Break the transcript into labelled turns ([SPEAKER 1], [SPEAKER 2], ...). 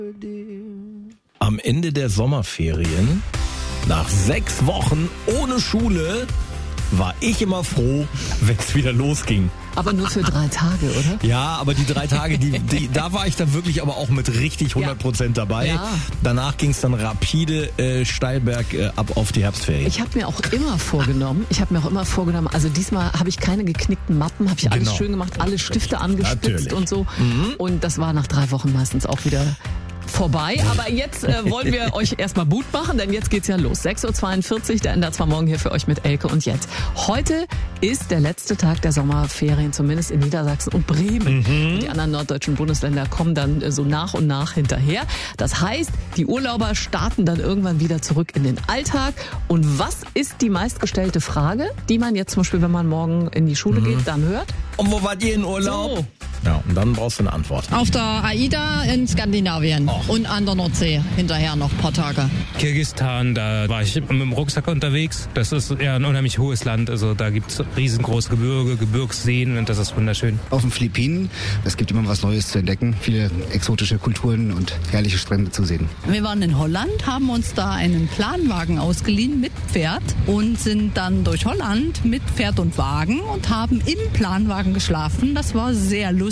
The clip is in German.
[SPEAKER 1] Am Ende der Sommerferien, nach 6 Wochen ohne Schule, war ich immer froh, wenn es wieder losging.
[SPEAKER 2] Aber nur für 3 Tage, oder?
[SPEAKER 1] Ja, aber die 3 Tage, da war ich dann wirklich aber auch mit richtig 100% dabei.
[SPEAKER 2] Ja.
[SPEAKER 1] Danach ging es dann rapide steil bergab auf die Herbstferien.
[SPEAKER 2] Ich habe mir auch immer vorgenommen, also diesmal habe ich keine geknickten Mappen, habe ich alles schön gemacht, alle Stifte angespitzt
[SPEAKER 1] Natürlich.
[SPEAKER 2] und so. Und das war nach 3 Wochen meistens auch wieder vorbei. Aber jetzt wollen wir euch erstmal Mut machen, denn jetzt geht's ja los. 6.42 Uhr, der NDR 2 Morgen hier für euch mit Elke und Jens. Heute ist der letzte Tag der Sommerferien, zumindest in Niedersachsen und Bremen. Und die anderen norddeutschen Bundesländer kommen dann so nach und nach hinterher. Das heißt, die Urlauber starten dann irgendwann wieder zurück in den Alltag. Und was ist die meistgestellte Frage, die man jetzt zum Beispiel, wenn man morgen in die Schule geht, dann hört?
[SPEAKER 1] Und wo wart ihr in Urlaub?
[SPEAKER 2] So.
[SPEAKER 1] Ja, und dann brauchst du eine Antwort.
[SPEAKER 3] Auf der AIDA in Skandinavien und an der Nordsee hinterher noch ein paar Tage.
[SPEAKER 4] Kirgisistan, da war ich mit dem Rucksack unterwegs. Das ist ja ein unheimlich hohes Land. Also da gibt es riesengroße Gebirge, Gebirgsseen und das ist wunderschön.
[SPEAKER 5] Auf den Philippinen, es gibt immer was Neues zu entdecken. Viele exotische Kulturen und herrliche Strände zu sehen.
[SPEAKER 3] Wir waren in Holland, haben uns da einen Planwagen ausgeliehen mit Pferd und sind dann durch Holland mit Pferd und Wagen und haben im Planwagen geschlafen. Das war sehr lustig.